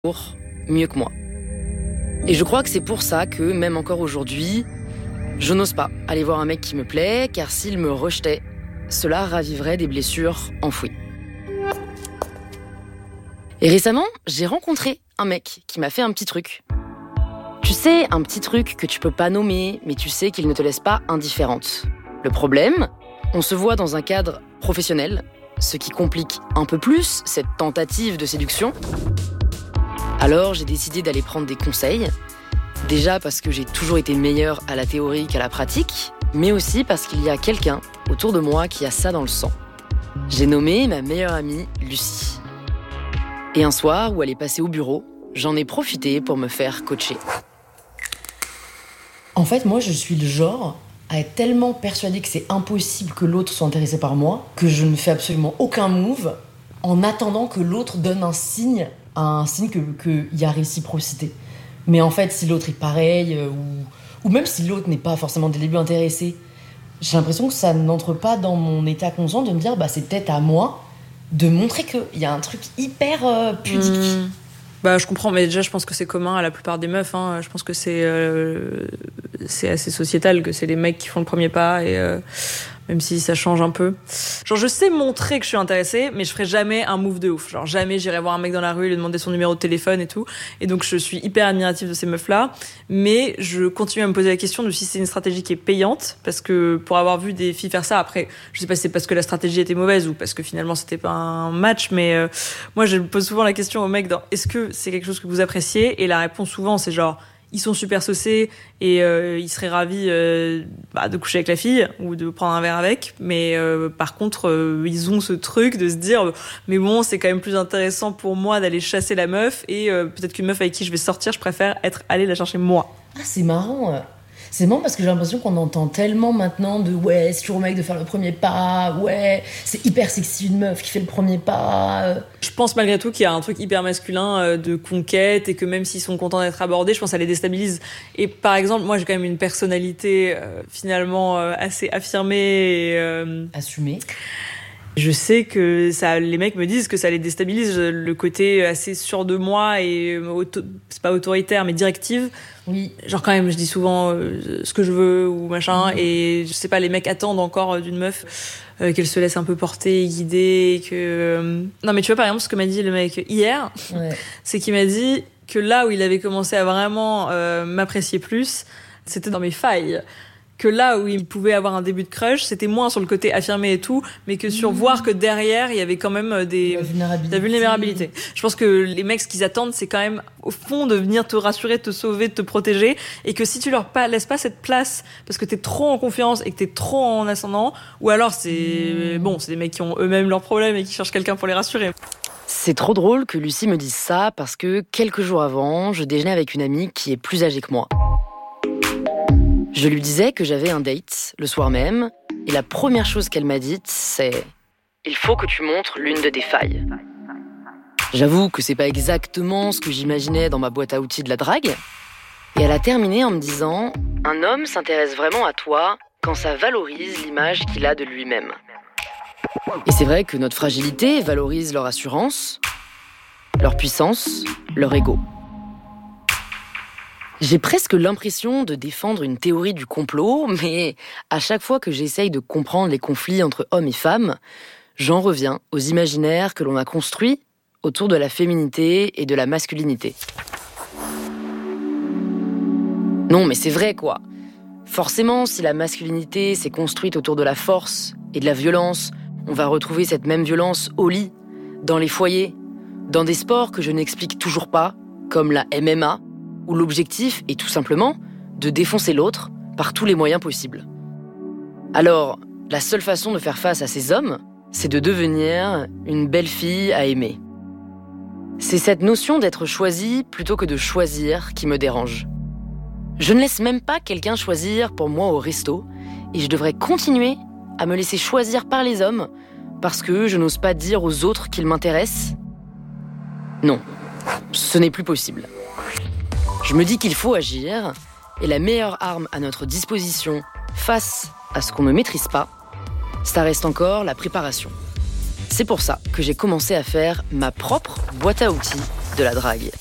mieux que moi. Et je crois que c'est pour ça que, même encore aujourd'hui, je n'ose pas aller voir un mec qui me plaît, car s'il me rejetait, cela raviverait des blessures enfouies. Et récemment, j'ai rencontré un mec qui m'a fait un petit truc. Tu sais, un petit truc que tu peux pas nommer, mais tu sais qu'il ne te laisse pas indifférente. Le problème, on se voit dans un cadre professionnel, ce qui complique un peu plus cette tentative de séduction. Alors j'ai décidé d'aller prendre des conseils. Déjà parce que j'ai toujours été meilleure à la théorie qu'à la pratique, mais aussi parce qu'il y a quelqu'un autour de moi qui a ça dans le sang. J'ai nommé ma meilleure amie Lucie. Et un soir où elle est passée au bureau, j'en ai profité pour me faire coacher. En fait, moi, je suis le genre à être tellement persuadée que c'est impossible que l'autre soit intéressé par moi, que je ne fais absolument aucun move en attendant que l'autre donne un signe qu'il y a réciprocité. Mais en fait, si l'autre est pareil, ou même si l'autre n'est pas forcément dès le début intéressé, j'ai l'impression que ça n'entre pas dans mon état conscient de me dire c'est peut-être à moi de montrer qu'il y a un truc hyper pudique. Je comprends, mais déjà je pense que c'est commun à la plupart des meufs. Je pense que c'est assez sociétal, que c'est les mecs qui font le premier pas, et même si ça change un peu. Genre je sais montrer que je suis intéressée, mais je ferai jamais un move de ouf. Genre jamais j'irai voir un mec dans la rue et lui demander son numéro de téléphone et tout. Et donc je suis hyper admirative de ces meufs-là, mais je continue à me poser la question de si c'est une stratégie qui est payante, parce que pour avoir vu des filles faire ça, après je sais pas si c'est parce que la stratégie était mauvaise ou parce que finalement c'était pas un match, mais moi je pose souvent la question aux mecs est-ce que c'est quelque chose que vous appréciez, et la réponse souvent c'est genre ils sont super saucés et ils seraient ravis de coucher avec la fille ou de prendre un verre avec, mais par contre ils ont ce truc de se dire mais bon, c'est quand même plus intéressant pour moi d'aller chasser la meuf, et peut-être qu'une meuf avec qui je vais sortir, je préfère aller la chercher moi. Ah, c'est marrant. C'est marrant parce que j'ai l'impression qu'on entend tellement maintenant de c'est toujours au mec de faire le premier pas, c'est hyper sexy une meuf qui fait le premier pas. Je pense malgré tout qu'il y a un truc hyper masculin de conquête, et que même s'ils sont contents d'être abordés, je pense que ça les déstabilise. Et par exemple, moi j'ai quand même une personnalité finalement assez affirmée et assumée. Je sais que les mecs me disent que ça les déstabilise, le côté assez sûr de moi et c'est pas autoritaire mais directive. Oui. Genre quand même, je dis souvent ce que je veux ou machin, et je sais pas, les mecs attendent encore d'une meuf qu'elle se laisse un peu porter, guider, que non mais tu vois par exemple ce que m'a dit le mec hier, c'est qu'il m'a dit que là où il avait commencé à vraiment m'apprécier plus, c'était dans mes failles. Que là où il pouvait avoir un début de crush, c'était moins sur le côté affirmé et tout, mais que sur voir que derrière, il y avait quand même de la vulnérabilité. Je pense que les mecs, ce qu'ils attendent, c'est quand même, au fond, de venir te rassurer, te sauver, te protéger, et que si tu leur laisses pas cette place, parce que t'es trop en confiance et que t'es trop en ascendant, ou alors c'est des mecs qui ont eux-mêmes leurs problèmes et qui cherchent quelqu'un pour les rassurer. C'est trop drôle que Lucie me dise ça, parce que quelques jours avant, je déjeunais avec une amie qui est plus âgée que moi. Je lui disais que j'avais un date le soir même, et la première chose qu'elle m'a dite, c'est « Il faut que tu montres l'une de tes failles ». J'avoue que c'est pas exactement ce que j'imaginais dans ma boîte à outils de la drague, et elle a terminé en me disant « Un homme s'intéresse vraiment à toi quand ça valorise l'image qu'il a de lui-même ». Et c'est vrai que notre fragilité valorise leur assurance, leur puissance, leur ego. J'ai presque l'impression de défendre une théorie du complot, mais à chaque fois que j'essaye de comprendre les conflits entre hommes et femmes, j'en reviens aux imaginaires que l'on a construits autour de la féminité et de la masculinité. Non, mais c'est vrai, quoi. Forcément, si la masculinité s'est construite autour de la force et de la violence, on va retrouver cette même violence au lit, dans les foyers, dans des sports que je n'explique toujours pas, comme la MMA, où l'objectif est tout simplement de défoncer l'autre par tous les moyens possibles. Alors, la seule façon de faire face à ces hommes, c'est de devenir une belle fille à aimer. C'est cette notion d'être choisi plutôt que de choisir qui me dérange. Je ne laisse même pas quelqu'un choisir pour moi au resto, et je devrais continuer à me laisser choisir par les hommes parce que je n'ose pas dire aux autres qu'ils m'intéressent. Non, ce n'est plus possible. Je me dis qu'il faut agir, et la meilleure arme à notre disposition face à ce qu'on ne maîtrise pas, ça reste encore la préparation. C'est pour ça que j'ai commencé à faire ma propre boîte à outils de la drague.